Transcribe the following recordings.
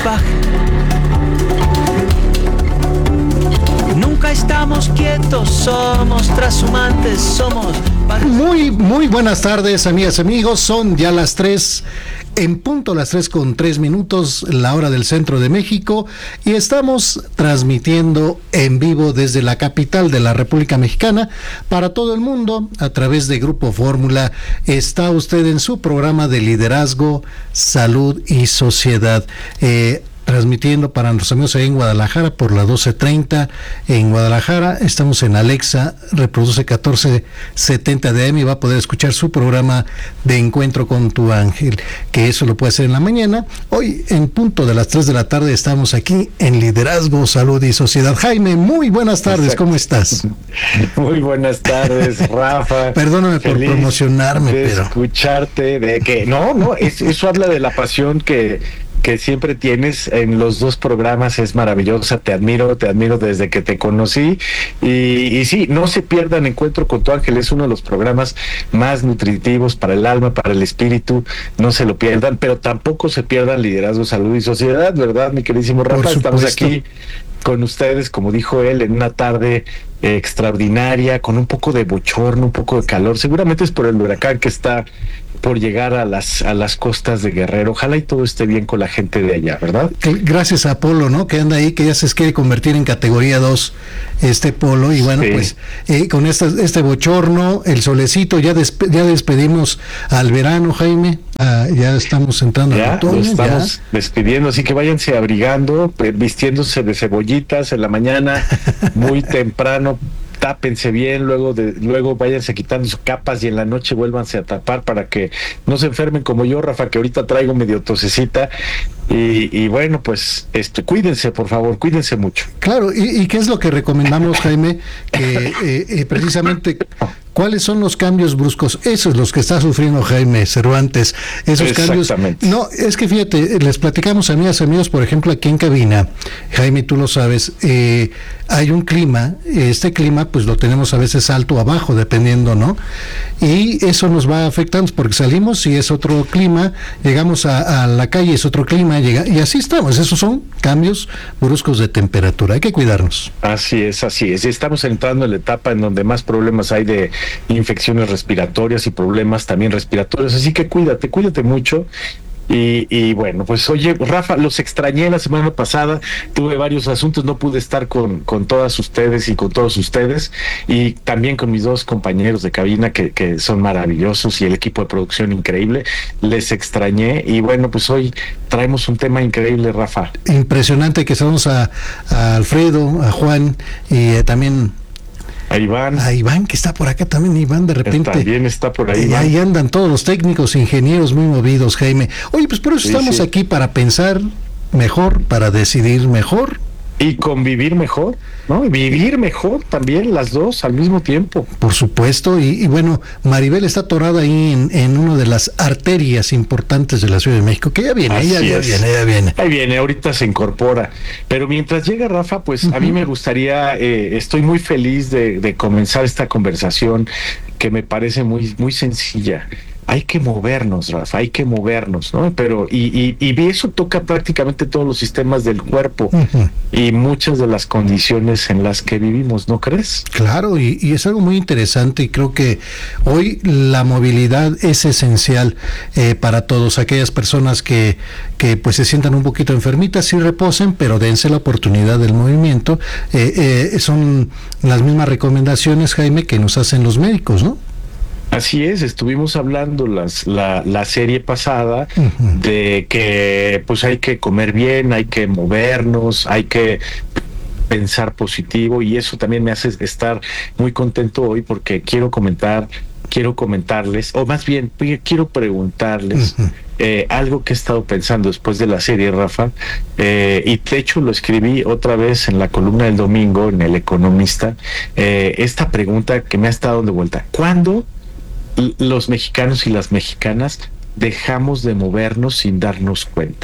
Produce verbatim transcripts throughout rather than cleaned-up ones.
equipaje. Nunca estamos quietos, somos trashumantes, somos... Muy, muy buenas tardes, amigas y amigos. Son ya las tres, en punto las tres con tres minutos, la hora del centro de México, y estamos transmitiendo en vivo desde la capital de la República Mexicana para todo el mundo a través de Grupo Fórmula. Está usted en su programa de liderazgo, salud y sociedad. Eh, transmitiendo para nuestros amigos ahí en Guadalajara por la doce treinta en Guadalajara. Estamos en Alexa, reproduce catorce setenta de A M y va a poder escuchar su programa de Encuentro con tu Ángel, que eso lo puede hacer en la mañana. Hoy en punto de las tres de la tarde estamos aquí en Liderazgo, Salud y Sociedad. Jaime, muy buenas tardes. Exacto. ¿Cómo estás? Muy buenas tardes, Rafa. Perdóname por promocionarme, de pero escucharte, de que no, no, es, eso habla de la pasión que que siempre tienes en los dos programas. Es maravillosa, te admiro, te admiro desde que te conocí, y, y sí, no se pierdan Encuentro con tu Ángel, es uno de los programas más nutritivos para el alma, para el espíritu, no se lo pierdan, pero tampoco se pierdan Liderazgo, Salud y Sociedad, ¿verdad, mi queridísimo Rafa? Estamos aquí con ustedes, como dijo él, en una tarde eh, extraordinaria, con un poco de bochorno, un poco de calor. Seguramente es por el huracán que está por llegar a las a las costas de Guerrero. Ojalá y todo esté bien con la gente de allá, ¿verdad? Gracias a Polo, ¿no? Que anda ahí, que ya se quiere convertir en categoría dos este Polo, y bueno, sí. pues eh, con esta, este bochorno, el solecito, ya despe- ya despedimos al verano, Jaime. Ah, ya estamos entrando ya, al otoño. Lo estamos ya. despidiendo, así que váyanse abrigando, pues, vistiéndose de cebollitas en la mañana, muy temprano. Tápense bien, luego de luego váyanse quitando sus capas y en la noche vuélvanse a tapar para que no se enfermen como yo, Rafa, que ahorita traigo medio tosecita. Y, y bueno, pues este, cuídense, por favor, cuídense mucho. Claro, y, y ¿qué es lo que recomendamos, Jaime? Que eh, eh, precisamente... ¿Cuáles son los cambios bruscos? Esos los que está sufriendo Jaime Cervantes. Esos cambios. No, es que fíjate, les platicamos, amigas, amigos, por ejemplo, aquí en cabina, Jaime, tú lo sabes, eh, hay un clima, este clima pues lo tenemos a veces alto o abajo, dependiendo, ¿no? Y eso nos va afectando porque salimos y es otro clima, llegamos a, a la calle, es otro clima, llega, y así estamos. Esos son cambios bruscos de temperatura, hay que cuidarnos. Así es, así es. Estamos entrando en la etapa en donde más problemas hay de infecciones respiratorias y problemas también respiratorios, así que cuídate, cuídate mucho. Y, y bueno, pues oye, Rafa, los extrañé la semana pasada, tuve varios asuntos, no pude estar con, con todas ustedes y con todos ustedes, y también con mis dos compañeros de cabina que, que son maravillosos, y el equipo de producción increíble. Les extrañé, y bueno, pues hoy traemos un tema increíble, Rafa. Impresionante, que estamos a, a Alfredo, a Juan, y eh, también a Iván. A Iván, que está por acá también. Iván, de repente. También está por ahí. Y ahí andan todos los técnicos, ingenieros muy movidos, Jaime. Oye, pues por eso sí, estamos sí. aquí, para pensar mejor, para decidir mejor. Y convivir mejor, ¿no? Vivir mejor también, las dos al mismo tiempo. Por supuesto, y, y bueno, Maribel está atorada ahí en, en una de las arterias importantes de la Ciudad de México, que ya viene, ella ya viene, ya viene. Ahí viene, ahorita se incorpora. Pero mientras llega Rafa, pues uh-huh. a mí me gustaría, eh, estoy muy feliz de, de comenzar esta conversación que me parece muy, muy sencilla. Hay que movernos, Rafa, hay que movernos, ¿no? Pero, y, y, y eso toca prácticamente todos los sistemas del cuerpo uh-huh. y muchas de las condiciones en las que vivimos, ¿no crees? Claro, y, y es algo muy interesante, y creo que hoy la movilidad es esencial eh, para todos aquellas personas que, que pues se sientan un poquito enfermitas y reposen, pero dense la oportunidad del movimiento. Eh, eh, son las mismas recomendaciones, Jaime, que nos hacen los médicos, ¿no? Así es, estuvimos hablando las, la, la serie pasada uh-huh. de que pues hay que comer bien, hay que movernos, hay que pensar positivo, y eso también me hace estar muy contento hoy porque quiero comentar, quiero comentarles, o más bien quiero preguntarles uh-huh. eh, algo que he estado pensando después de la serie, Rafa, eh, y de hecho lo escribí otra vez en la columna del domingo en El Economista, eh, esta pregunta que me ha estado dando vuelta: ¿cuándo los mexicanos y las mexicanas dejamos de movernos sin darnos cuenta?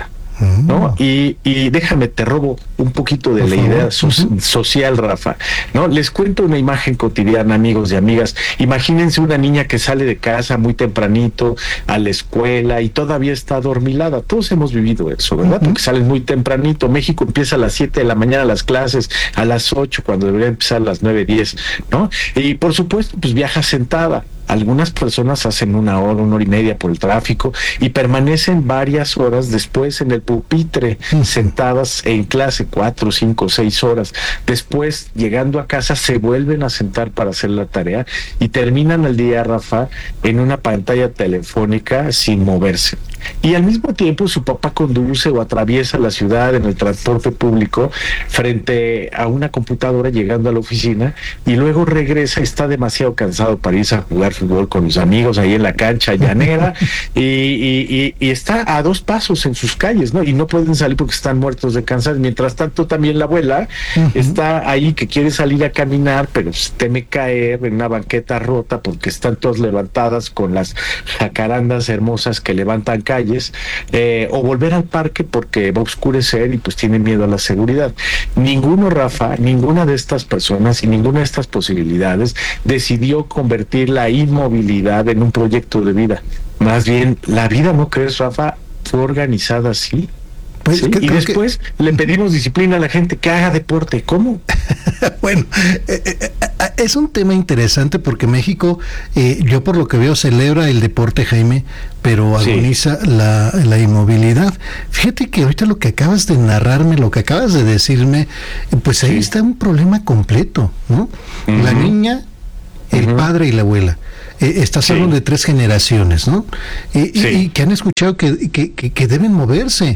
¿no? Y, y déjame, te robo un poquito de Por la favor. idea so- Ujú. social, Rafa, ¿no? Les cuento una imagen cotidiana, amigos y amigas. Imagínense una niña que sale de casa muy tempranito a la escuela y todavía está adormilada. Todos hemos vivido eso, ¿verdad? Ujú. Porque salen muy tempranito. México empieza a las siete de la mañana las clases, a las ocho cuando debería empezar a las nueve, diez, ¿no? Y por supuesto, pues viaja sentada. Algunas personas hacen una hora, una hora y media por el tráfico y permanecen varias horas después en el pupitre, Ujú. sentadas en clase, cuatro, cinco, seis horas. Después, llegando a casa, se vuelven a sentar para hacer la tarea y terminan el día, Rafa, en una pantalla telefónica sin moverse. Y al mismo tiempo su papá conduce o atraviesa la ciudad en el transporte público frente a una computadora llegando a la oficina y luego regresa, está demasiado cansado para irse a jugar fútbol con los amigos ahí en la cancha llanera y, y, y, y está a dos pasos en sus calles, ¿no? Y no pueden salir porque están muertos de cansancio. Mientras tanto también la abuela Ujú. está ahí que quiere salir a caminar, pero se teme caer en una banqueta rota porque están todas levantadas con las jacarandas hermosas que levantan calles, eh, o volver al parque porque va a oscurecer y pues tiene miedo a la seguridad. Ninguno, Rafa, ninguna de estas personas y ninguna de estas posibilidades decidió convertir la inmovilidad en un proyecto de vida. Más bien, la vida, ¿no crees, Rafa? Fue organizada así. Pues, ¿sí? creo Y que- después le pedimos disciplina a la gente que haga deporte. ¿Cómo? Bueno, eh, eh, eh, es un tema interesante porque México, eh, yo por lo que veo, celebra el deporte, Jaime, pero Sí. agoniza la, la inmovilidad. Fíjate que ahorita lo que acabas de narrarme, lo que acabas de decirme, eh, pues ahí Sí. está un problema completo, ¿no? La Ujú. niña, el Ujú. padre y la abuela. Eh, estás Sí. hablando de tres generaciones, ¿no? Eh, y- Sí. y que han escuchado que, que, que, que deben moverse.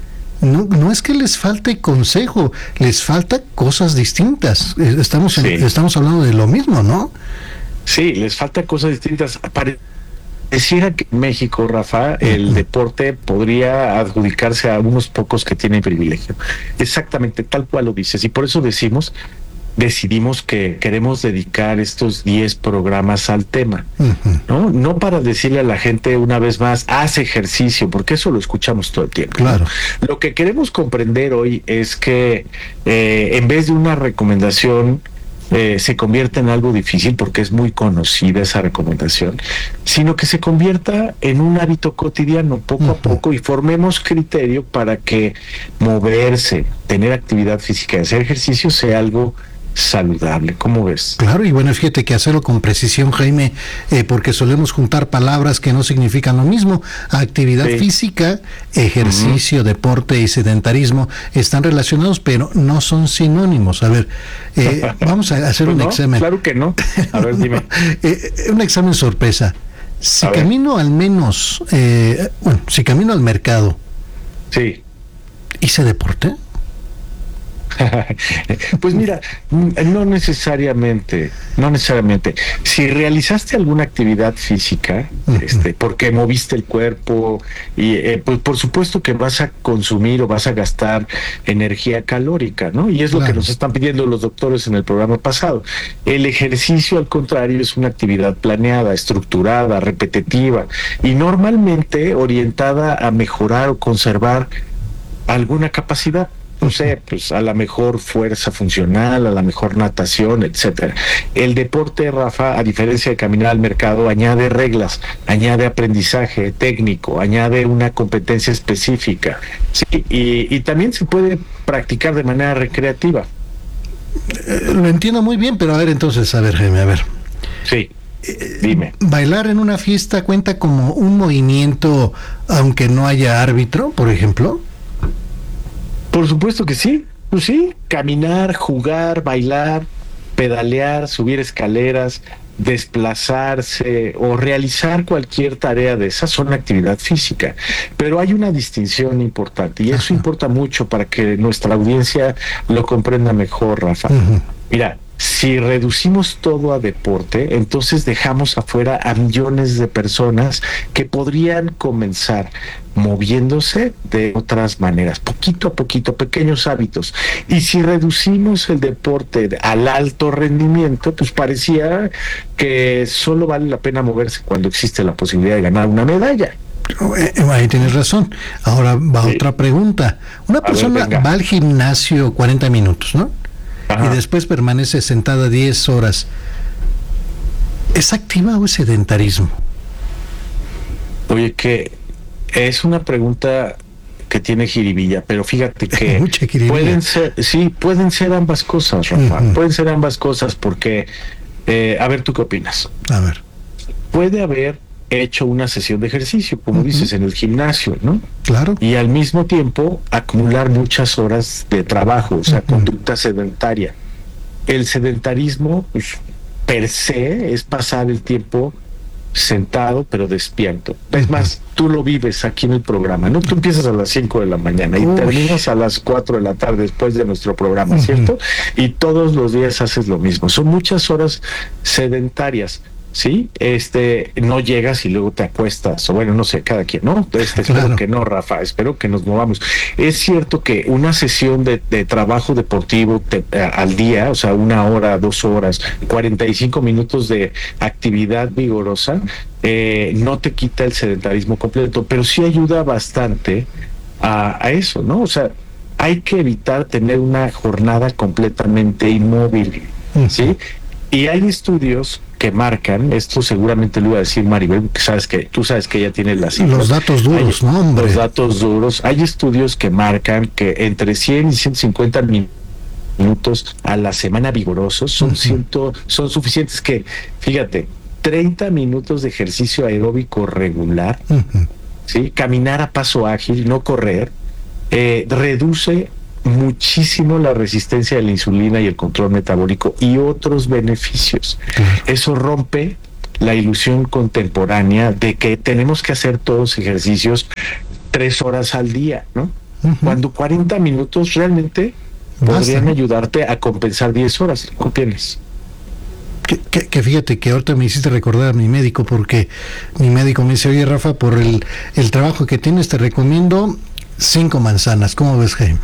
No, no es que les falte consejo, les falta cosas distintas. Eh, Estamos, en- Sí. estamos hablando de lo mismo, ¿no? Sí, les falta cosas distintas. Pareciera que en México, Rafa, el Ujú. deporte podría adjudicarse a unos pocos que tienen privilegio. Exactamente, tal cual lo dices. Y por eso decimos, decidimos que queremos dedicar estos diez programas al tema. Ujú. ¿No? No para decirle a la gente una vez más, haz ejercicio, porque eso lo escuchamos todo el tiempo. ¿no? Claro. Lo que queremos comprender hoy es que eh, en vez de una recomendación, eh, se convierta en algo difícil, porque es muy conocida esa recomendación, sino que se convierta en un hábito cotidiano, poco a Ujú. poco, y formemos criterio para que moverse, tener actividad física, hacer ejercicio sea algo saludable. ¿Cómo ves? Claro, y bueno, fíjate que hacerlo con precisión, Jaime, eh, porque solemos juntar palabras que no significan lo mismo. Actividad Sí. física, ejercicio, deporte y sedentarismo están relacionados, pero no son sinónimos. A ver, eh, vamos a hacer Pues un no, examen. Claro que no. A ver, dime. Eh, eh, un examen sorpresa. Si A ver. camino al menos, eh, bueno, si camino al mercado, Sí. ¿hice deporte? Pues mira, no necesariamente, no necesariamente. Si realizaste alguna actividad física, Ujú. este, porque moviste el cuerpo, y eh, pues por supuesto que vas a consumir o vas a gastar energía calórica, ¿no? Y es lo Claro. que nos están pidiendo los doctores en el programa pasado. El ejercicio, al contrario, es una actividad planeada, estructurada, repetitiva y normalmente orientada a mejorar o conservar alguna capacidad. No sé, pues a la mejor fuerza funcional, a la mejor natación, etcétera. El deporte, Rafa, a diferencia de caminar al mercado, añade reglas, añade aprendizaje técnico, añade una competencia específica. Sí, y, y también se puede practicar de manera recreativa. Eh, lo entiendo muy bien, pero a ver entonces, a ver, Jaime, a ver. Sí, dime. ¿Bailar en una fiesta cuenta como un movimiento aunque no haya árbitro, por ejemplo? Por supuesto que sí, pues sí, caminar, jugar, bailar, pedalear, subir escaleras, desplazarse o realizar cualquier tarea de esas son actividad física. Pero hay una distinción importante y eso Ajá. importa mucho para que nuestra audiencia lo comprenda mejor, Rafa. Ujú. Mira, si reducimos todo a deporte, entonces dejamos afuera a millones de personas que podrían comenzar moviéndose de otras maneras, poquito a poquito, pequeños hábitos. Y si reducimos el deporte al alto rendimiento, pues parecía que solo vale la pena moverse cuando existe la posibilidad de ganar una medalla. Ahí tienes razón. Ahora va sí. otra pregunta. Una a persona ver, va al gimnasio cuarenta minutos, ¿no? Ajá. Y después permanece sentada diez horas. ¿Es activa o es sedentarismo? Oye, que es una pregunta que tiene jiribilla, pero fíjate que Mucha jiribilla. pueden ser, sí, pueden ser ambas cosas, Rafa. Uh-huh. Pueden ser ambas cosas porque, eh, a ver, ¿tú qué opinas? A ver. Puede haber hecho una sesión de ejercicio, como uh-huh. dices, en el gimnasio, ¿no? Claro. Y al mismo tiempo acumular muchas horas de trabajo, o sea, uh-huh. conducta sedentaria. El sedentarismo, pues, per se, es pasar el tiempo sentado pero despierto. Es más, tú lo vives aquí en el programa, ¿no? Tú empiezas a las cinco de la mañana y Uy. terminas a las cuatro de la tarde después de nuestro programa, ¿cierto? Uh-huh. Y todos los días haces lo mismo. Son muchas horas sedentarias, ¿sí? Este, no llegas y luego te acuestas, o bueno, no sé, cada quien, ¿no? Este, espero claro. que no, Rafa, espero que nos movamos. Es cierto que una sesión de, de trabajo deportivo te, a, al día, o sea, una hora, dos horas, cuarenta y cinco minutos de actividad vigorosa, eh, no te quita el sedentarismo completo, pero sí ayuda bastante a, a eso, ¿no? O sea, hay que evitar tener una jornada completamente inmóvil, ¿sí? Y hay estudios que marcan, esto seguramente lo iba a decir Maribel, que sabes que tú sabes que ella tiene las cifras. Los datos duros, hay, ¿no, hombre? Los datos duros. Hay estudios que marcan que entre cien y ciento cincuenta minutos a la semana vigorosos son, uh-huh. ciento, son suficientes que, fíjate, treinta minutos de ejercicio aeróbico regular, uh-huh. ¿sí? Caminar a paso ágil, no correr, eh, reduce muchísimo la resistencia de la insulina y el control metabólico y otros beneficios. Eso rompe la ilusión contemporánea de que tenemos que hacer todos ejercicios tres horas al día, ¿no? Uh-huh. Cuando cuarenta minutos realmente Basta. podrían ayudarte a compensar diez horas. ¿Qué opinas? Que, que, que fíjate que ahorita me hiciste recordar a mi médico, porque mi médico me dice: oye, Rafa, por el, el trabajo que tienes te recomiendo cinco manzanas. ¿Cómo ves, Jaime?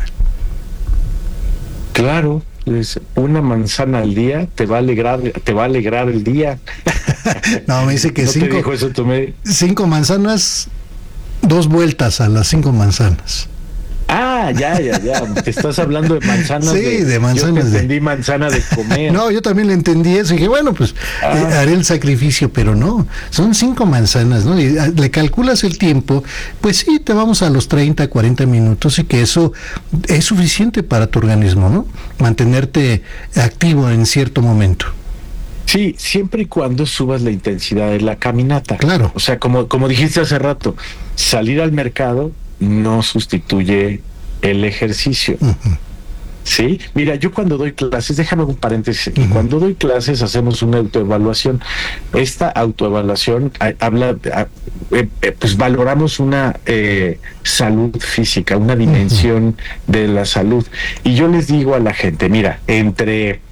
Claro, es una manzana al día te va a alegrar, te va a alegrar el día. No, me dice que ¿No cinco, te dijo eso tu médico? cinco manzanas, dos vueltas a las cinco manzanas. Ah, ya, ya, ya. Te estás hablando de manzanas. Sí, de, de manzanas. Yo te entendí de... manzana de comer. No, yo también le entendí eso y dije, bueno, pues ah. eh, haré el sacrificio, pero no, son cinco manzanas, ¿no? Y le calculas el tiempo, pues sí, te vamos a los treinta, cuarenta minutos y que eso es suficiente para tu organismo, ¿no? Mantenerte activo en cierto momento. Sí, siempre y cuando subas la intensidad de la caminata. Claro. O sea, como, como dijiste hace rato, salir al mercado no sustituye el ejercicio. Uh-huh. ¿Sí? Mira, yo cuando doy clases, déjame un paréntesis, uh-huh. cuando doy clases hacemos una autoevaluación. Esta autoevaluación a, habla, a, eh, eh, pues valoramos una eh, salud física, una dimensión uh-huh. de la salud. Y yo les digo a la gente, mira, entre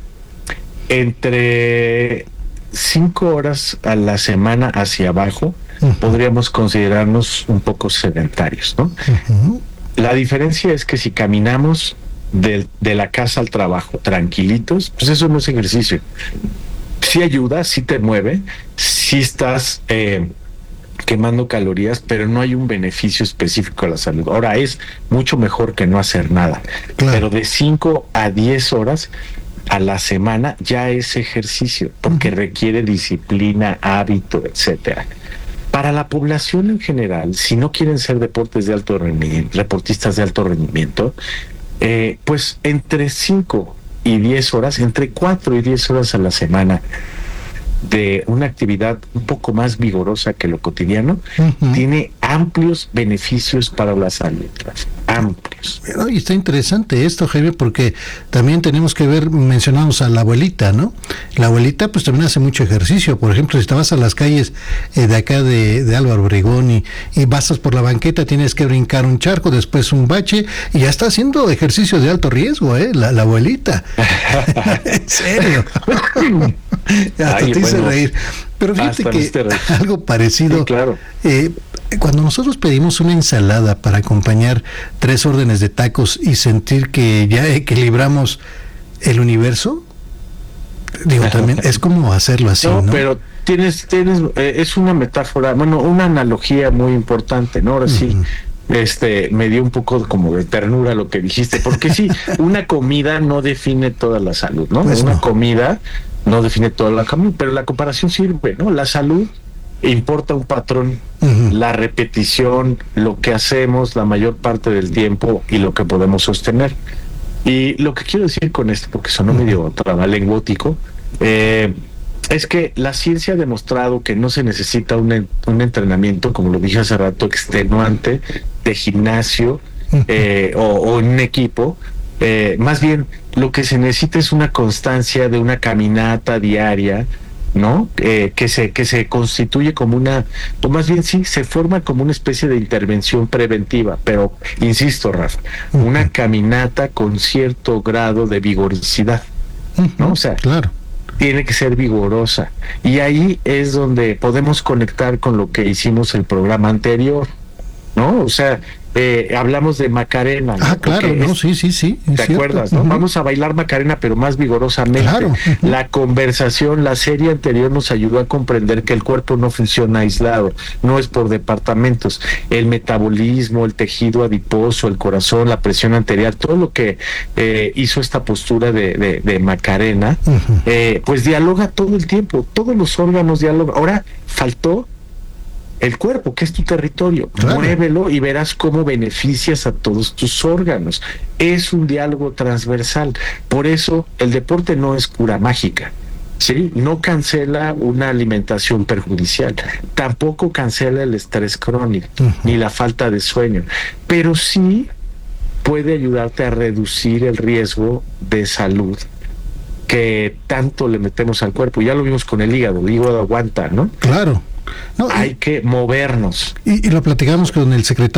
entre cinco horas a la semana hacia abajo, uh-huh. podríamos considerarnos un poco sedentarios, ¿no? Uh-huh. La diferencia es que si caminamos de, de la casa al trabajo tranquilitos, pues eso no es ejercicio. Sí ayuda, sí te mueve, sí estás eh, quemando calorías, pero no hay un beneficio específico a la salud. Ahora, es mucho mejor que no hacer nada, claro. pero de cinco a diez horas a la semana ya es ejercicio, porque uh-huh. requiere disciplina, hábito, etcétera. Para la población en general, si no quieren ser deportes de alto rendimiento, deportistas de alto rendimiento, eh, pues entre cinco y diez horas, entre cuatro y diez horas a la semana de una actividad un poco más vigorosa que lo cotidiano, uh-huh. tiene amplios beneficios para la salud. Amplios. Bueno, y está interesante esto, Jaime, porque también tenemos que ver, mencionamos a la abuelita, ¿no? La abuelita pues también hace mucho ejercicio. Por ejemplo, si te vas a las calles eh, de acá de, de Álvaro Obregón y, y pasas por la banqueta, tienes que brincar un charco, después un bache, y ya está haciendo ejercicio de alto riesgo, ¿eh? La, la abuelita. En serio. Hasta Ay, te hice bueno, reír. Pero fíjate que algo parecido, sí, claro. eh, cuando nosotros pedimos una ensalada para acompañar tres órdenes de tacos y sentir que ya equilibramos el universo, digo, también es como hacerlo así, ¿no? No, pero tienes, tienes, eh, es una metáfora, bueno, una analogía muy importante, ¿no? Ahora uh-huh. sí, este, me dio un poco como de ternura lo que dijiste, porque sí, una comida no define toda la salud, ¿no? Pues una no. comida no define toda la salud, pero la comparación sirve, ¿no? La salud importa un patrón, uh-huh. la repetición, lo que hacemos la mayor parte del tiempo y lo que podemos sostener. Y lo que quiero decir con esto, porque sonó uh-huh. medio trabalengüótico, eh, es que la ciencia ha demostrado que no se necesita un, un entrenamiento, como lo dije hace rato, extenuante, de gimnasio eh, o, o un equipo. Eh, más bien, lo que se necesita es una constancia de una caminata diaria, ¿no? Eh, que se que se constituye como una, o más bien sí, se forma como una especie de intervención preventiva, pero insisto, Rafa, una caminata con cierto grado de vigorosidad, ¿no? O sea, claro. tiene que ser vigorosa. Y ahí es donde podemos conectar con lo que hicimos el programa anterior, ¿no? O sea, eh, hablamos de Macarena, ¿no? Ah, claro, Porque no, es, sí, sí, sí. ¿Te cierto. acuerdas, no? Uh-huh. Vamos a bailar Macarena, pero más vigorosamente. Claro. Uh-huh. La conversación, la serie anterior nos ayudó a comprender que el cuerpo no funciona aislado, no es por departamentos. El metabolismo, el tejido adiposo, el corazón, la presión arterial, todo lo que eh, hizo esta postura de, de, de Macarena, uh-huh. eh, pues dialoga todo el tiempo, todos los órganos dialogan. Ahora faltó el cuerpo, que es tu territorio, claro. muévelo y verás cómo beneficias a todos tus órganos. Es un diálogo transversal. Por eso el deporte no es cura mágica, ¿sí? No cancela una alimentación perjudicial, tampoco cancela el estrés crónico, uh-huh. ni la falta de sueño, pero sí puede ayudarte a reducir el riesgo de salud que tanto le metemos al cuerpo. Ya lo vimos con el hígado, el hígado aguanta, ¿no? Claro. No, hay y, que movernos. Y, y lo platicamos con el secretario